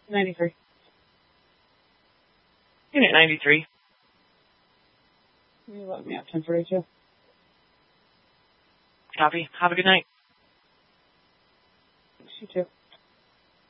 93. Unit 93. You let me out 1042. Copy. Have a good night. You too.